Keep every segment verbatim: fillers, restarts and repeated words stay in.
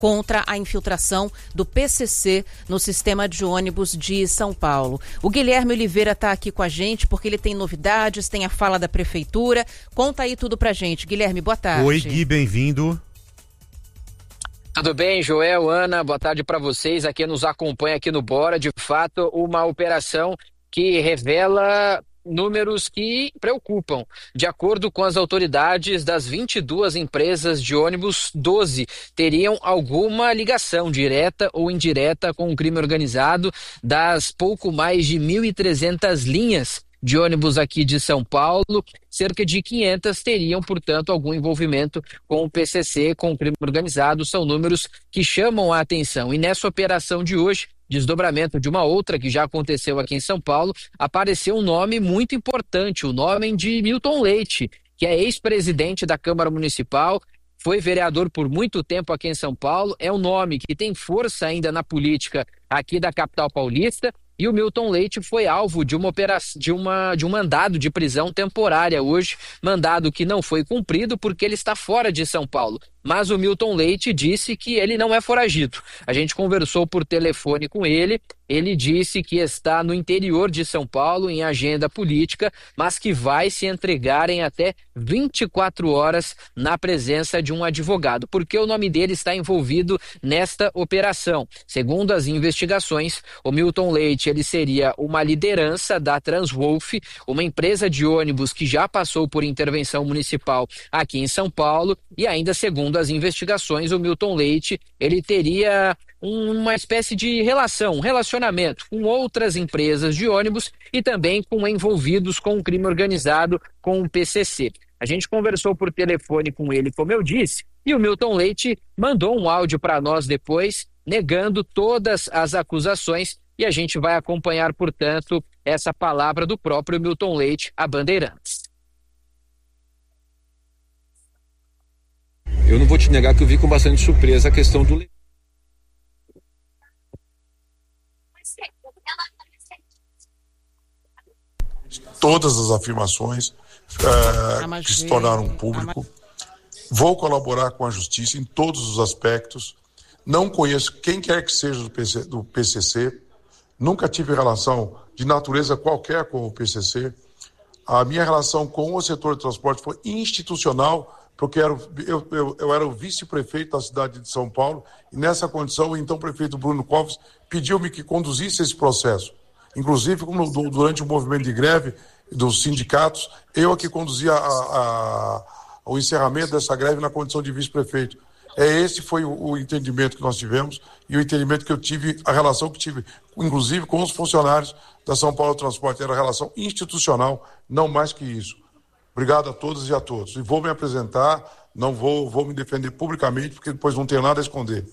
contra a infiltração do P C C no sistema de ônibus de São Paulo. O Guilherme Oliveira está aqui com a gente porque ele tem novidades, tem a fala da prefeitura. Conta aí tudo pra gente. Guilherme, boa tarde. Oi, Gui, bem-vindo. Tudo bem, Joel, Ana, boa tarde para vocês. Aqui nos acompanha aqui no Bora, de fato, uma operação que revela números que preocupam. De acordo com as autoridades, das vinte e duas empresas de ônibus, doze teriam alguma ligação direta ou indireta com o crime organizado. Das pouco mais de mil e trezentas linhas de ônibus aqui de São Paulo, cerca de quinhentas teriam, portanto, algum envolvimento com o P C C, com o crime organizado. São números que chamam a atenção. E nessa operação de hoje, desdobramento de uma outra que já aconteceu aqui em São Paulo, apareceu um nome muito importante, o nome de Milton Leite, que é ex-presidente da Câmara Municipal, foi vereador por muito tempo aqui em São Paulo, é um nome que tem força ainda na política aqui da capital paulista. E o Milton Leite foi alvo de uma operação, de uma, de um mandado de prisão temporária hoje, mandado que não foi cumprido porque ele está fora de São Paulo. Mas o Milton Leite disse que ele não é foragido. A gente conversou por telefone com ele, ele disse que está no interior de São Paulo em agenda política, mas que vai se entregar em até vinte e quatro horas na presença de um advogado, porque o nome dele está envolvido nesta operação. Segundo as investigações, o Milton Leite ele seria uma liderança da Transwolf, uma empresa de ônibus que já passou por intervenção municipal aqui em São Paulo, e ainda segundo as investigações, o Milton Leite ele teria uma espécie de relação, um relacionamento com outras empresas de ônibus e também com envolvidos com o crime organizado, com o P C C. A gente conversou por telefone com ele, como eu disse, e o Milton Leite mandou um áudio para nós depois, negando todas as acusações, e a gente vai acompanhar, portanto, essa palavra do próprio Milton Leite a Bandeirantes. Eu não vou te negar que eu vi com bastante surpresa a questão do... Todas as afirmações uh, que se tornaram público. Vou colaborar com a justiça em todos os aspectos. Não conheço quem quer que seja do P C, do P C C. Nunca tive relação de natureza qualquer com o P C C. A minha relação com o setor de transporte foi institucional, porque eu, eu, eu, eu era o vice-prefeito da cidade de São Paulo, e nessa condição o então prefeito Bruno Covas pediu-me que conduzisse esse processo. Inclusive, como durante o movimento de greve dos sindicatos, eu aqui conduzia a, a, o encerramento dessa greve na condição de vice-prefeito. É, esse foi o, o entendimento que nós tivemos e o entendimento que eu tive, a relação que tive, inclusive com os funcionários da São Paulo Transporte, era relação institucional, não mais que isso. Obrigado a todas e a todos. E vou me apresentar, não vou, vou me defender publicamente, porque depois não tenho nada a esconder.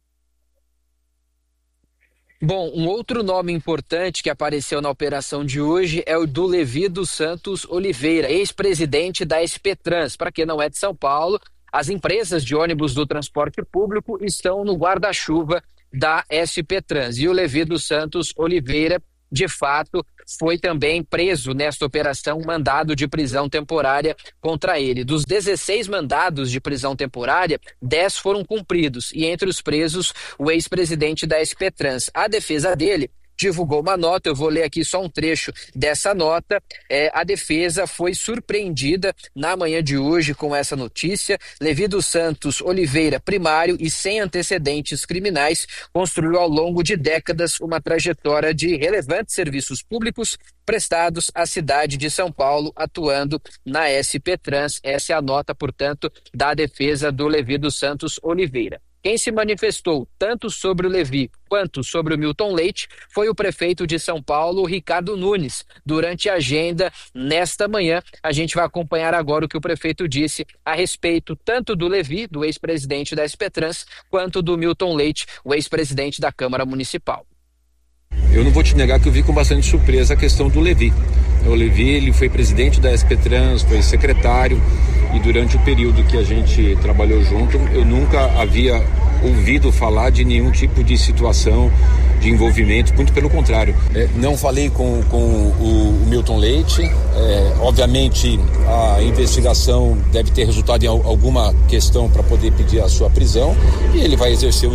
Bom, um outro nome importante que apareceu na operação de hoje é o do Levi dos Santos Oliveira, ex-presidente da S P Trans. Para quem não é de São Paulo, as empresas de ônibus do transporte público estão no guarda-chuva da S P Trans. E o Levi dos Santos Oliveira, de fato, foi também preso nesta operação, mandado de prisão temporária contra ele. Dos dezesseis mandados de prisão temporária, dez foram cumpridos, e entre os presos, o ex-presidente da S P Trans. A defesa dele divulgou uma nota, eu vou ler aqui só um trecho dessa nota. É, a defesa foi surpreendida na manhã de hoje com essa notícia. Levi dos Santos Oliveira, primário e sem antecedentes criminais, construiu ao longo de décadas uma trajetória de relevantes serviços públicos prestados à cidade de São Paulo, atuando na S P Trans. Essa é a nota, portanto, da defesa do Levi dos Santos Oliveira. Quem se manifestou tanto sobre o Levi quanto sobre o Milton Leite foi o prefeito de São Paulo, Ricardo Nunes. Durante a agenda, nesta manhã, a gente vai acompanhar agora o que o prefeito disse a respeito tanto do Levi, do ex-presidente da S P Trans, quanto do Milton Leite, o ex-presidente da Câmara Municipal. Eu não vou te negar que eu vi com bastante surpresa a questão do Levi. O Levi, ele foi presidente da S P Trans, foi secretário, e durante o período que a gente trabalhou junto, eu nunca havia ouvido falar de nenhum tipo de situação de envolvimento, muito pelo contrário. É, não falei com, com o, o Milton Leite, é, obviamente a investigação deve ter resultado em alguma questão para poder pedir a sua prisão e ele vai exercer o